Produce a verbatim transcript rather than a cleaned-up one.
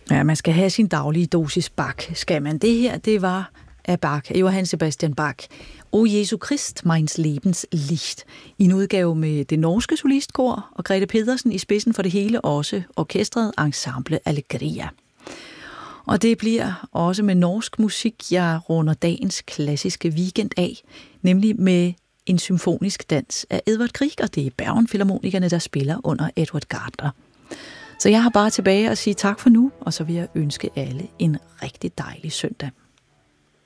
Ja, man skal have sin daglige dosis Bach. Skal man? Det her, det var af Bach, Johann Sebastian Bach. O Jesu Christ, meins Lebens Licht. I en udgave med det norske solistkor og Grete Pedersen i spidsen for det hele, også orkestret Ensemble Allegria. Og det bliver også med norsk musik, jeg runder dagens klassiske weekend af, nemlig med en symfonisk dans af Edvard Grieg, og det er Bergen-filharmonikerne, der spiller under Edward Gardner. Så jeg har bare tilbage at sige tak for nu, og så vil jeg ønske alle en rigtig dejlig søndag.